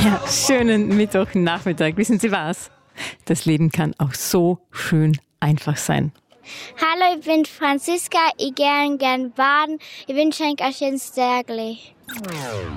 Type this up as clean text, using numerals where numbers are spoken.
Ja, schönen Mittwochnachmittag. Wissen Sie was? Das Leben kann auch so schön einfach sein. Hallo, ich bin Franziska, ich gehe gern baden. Ich wünsche euch ein schönes Tag.